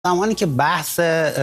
زمانی که بحث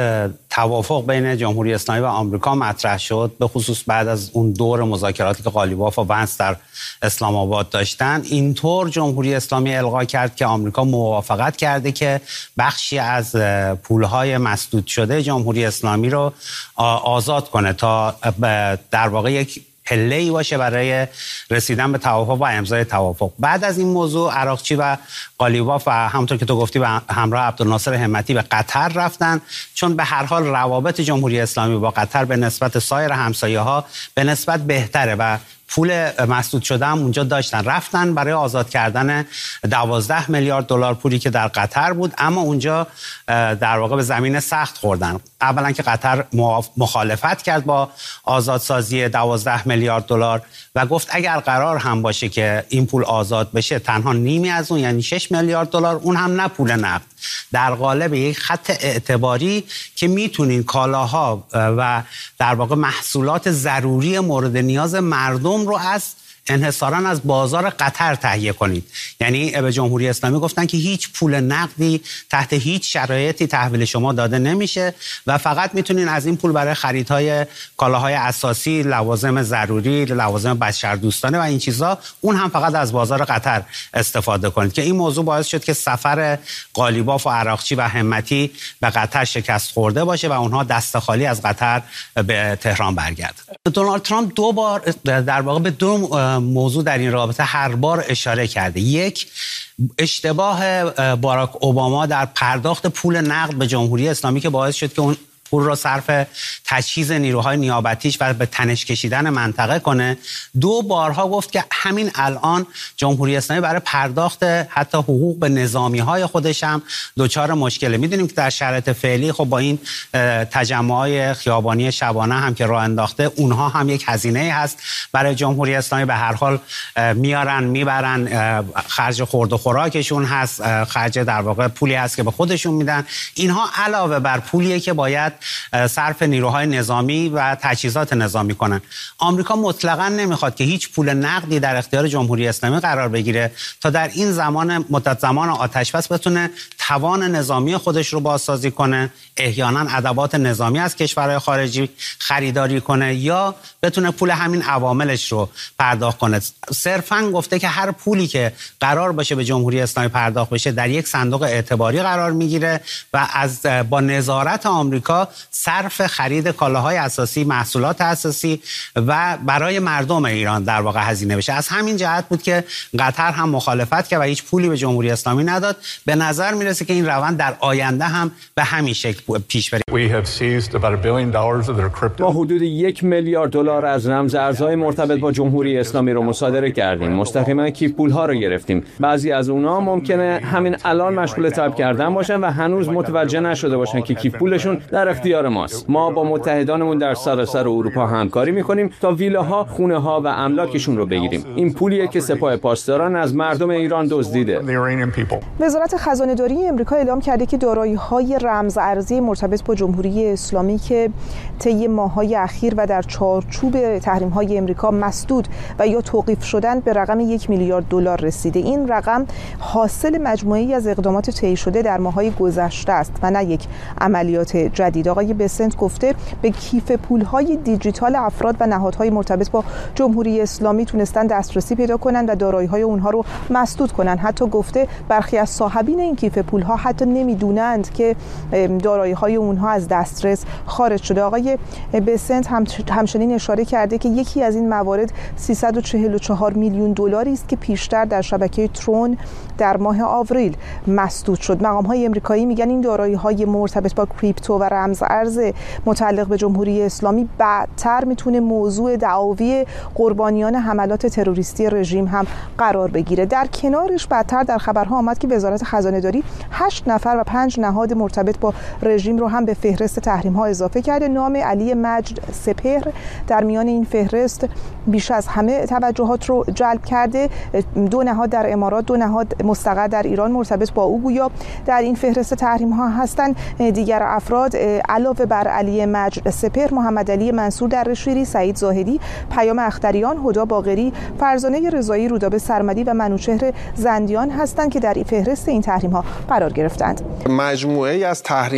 توافق بین جمهوری اسلامی و آمریکا مطرح شد، به خصوص بعد از اون دور مذاکراتی که قالیباف و ونس در اسلام آباد داشتن، اینطور جمهوری اسلامی القا کرد که آمریکا موافقت کرده که بخشی از پولهای مسدود شده جمهوری اسلامی رو آزاد کنه تا در واقع یک پله‌ای باشه برای رسیدن به توافق و امضای توافق. بعد از این موضوع عراقچی و قالیباف و همونطور که تو گفتی به همراه عبدالناصر همتی به قطر رفتن، چون به هر حال روابط جمهوری اسلامی با قطر به نسبت سایر همسایه‌ها به نسبت بهتره و پول مسدود شده هم اونجا داشتن. رفتن برای آزاد کردن 12 میلیارد دلار پولی که در قطر بود، اما اونجا در واقع به زمین سخت خوردن. اولا که قطر مخالفت کرد با آزادسازی 12 میلیارد دلار و گفت اگر قرار هم باشه که این پول آزاد بشه، تنها نیمی از اون یعنی 6 میلیارد دلار، اون هم نه پول نقد، در قالب یک خط اعتباری که میتونین کالاها و در واقع محصولات ضروری مورد نیاز مردم رو از انحصاراً از بازار قطر تهیه کنید. یعنی به جمهوری اسلامی گفتن که هیچ پول نقدی تحت هیچ شرایطی تحویل شما داده نمیشه و فقط میتونین از این پول برای خریدهای کالاهای اساسی، لوازم ضروری، لوازم بشردوستانه و این چیزا، اون هم فقط از بازار قطر استفاده کنید. که این موضوع باعث شد که سفر قالیباف و عراقچی و همتی به قطر شکست خورده باشه و اونها دست خالی از قطر به تهران برگردن. دونالد ترامپ دو بار در واقع به دو موضوع در این رابطه هر بار اشاره کرده. یک، اشتباه باراک اوباما در پرداخت پول نقد به جمهوری اسلامی که باعث شد که اون پول را صرف تجهیز نیروهای نیابتیش و به تنش کشیدن منطقه کنه. دو بارها گفت که همین الان جمهوری اسلامی برای پرداخت حتی حقوق به نظامی‌های خودش هم دچار مشکله. میدونیم که در شرایط فعلی خب با این تجمع‌های خیابانی شبانه هم که راه انداخته، اونها هم یک هزینه هست برای جمهوری اسلامی. به هر حال میارن میبرن، خرج خورد و خوراکشون هست، خرج در واقع پولی هست که به خودشون میدن. اینها علاوه بر پولیه که باید صرف نیروهای نظامی و تجهیزات نظامی کنن. آمریکا مطلقاً نمیخواد که هیچ پول نقدی در اختیار جمهوری اسلامی قرار بگیره تا در این مدت زمان آتش بس بتونه توان نظامی خودش رو بازسازی کنه، احیانا ادوات نظامی از کشورهای خارجی خریداری کنه یا بتونه پول همین عواملش رو پرداخت کنه. صرفاً گفته که هر پولی که قرار باشه به جمهوری اسلامی پرداخت بشه در یک صندوق اعتباری قرار میگیره و با نظارت آمریکا صرف خرید کالاهای اساسی، محصولات اساسی و برای مردم ایران در واقع هزینه بشه. از همین جهت بود که قطر هم مخالفت کرد و هیچ پولی به جمهوری اسلامی نداد. به نظر میرسه که این روند در آینده هم به همین شکل پیش بره. ما حدود 1 میلیارد دلار از رمز ارزهای مرتبط با جمهوری اسلامی رو مصادره کردیم. مستقیما کیف پول‌ها رو گرفتیم. بعضی از اونها ممکنه همین الان مشغول تایپ کردن باشن و هنوز متوجه نشده باشن که کیف پولشون در اختیار ماست. ما با متحدانمون در سراسر اروپا همکاری می‌کنیم تا ویلاها، خونه‌ها و املاکشون رو بگیریم. این پولیه که سپاه پاسداران از مردم ایران دزدیده. وزارت خزانه‌داری آمریکا اعلام کرده که دارایی‌های رمز ارزی مرتبط با جمهوری اسلامی که طی ماه‌های اخیر و در چارچوب تحریم‌های آمریکا مسدود و یا توقیف شدن به رقم 1 میلیارد دلار رسیده. این رقم حاصل مجموعه‌ای از اقدامات طی شده در ماه‌های گذشته است و نه یک عملیات جدید. آقای بسنت گفته به کیف پول‌های دیجیتال افراد و نهادهای مرتبط با جمهوری اسلامی تونستن دسترسی پیدا کنن و دارایی‌های اونها رو مسدود کنن. حتی گفته برخی از صاحبین این کیف پول‌ها حتی نمیدونند که دارایی‌های اونها از دسترس خارج شده. آقای بسنت همچنین اشاره کرده که یکی از این موارد 344 میلیون دلاری است که پیشتر در شبکه ترون در ماه آوریل مسدود شد. مقام‌های آمریکایی میگن این دارایی‌های مرتبط با کریپتو و رمز ارز متعلق به جمهوری اسلامی بعدتر میتونه موضوع دعاوی قربانیان حملات تروریستی رژیم هم قرار بگیره. در کنارش بعدتر در خبرها آمد که وزارت خزانه‌داری 8 نفر و 5 نهاد مرتبط با رژیم رو هم به فهرست تحریم‌ها اضافه کرده. نام علی مجد سپهر در میان این فهرست بیش از همه توجهات رو جلب کرده. 2 نهاد در امارات، 2 نهاد مستقر در ایران مرتبط با او گویا در این فهرست تحریم‌ها هستند. دیگر افراد علاوه بر علی مجد سپهر، محمد علی منصور درشیری، سعید زاهدی، پیام اختریان، هدا باقری، فرزانه رضایی، رودابه سرمدی و منوچهر زندیان هستند که در فهرست این تحریم‌ها قرار گرفتند. مجموعه‌ای از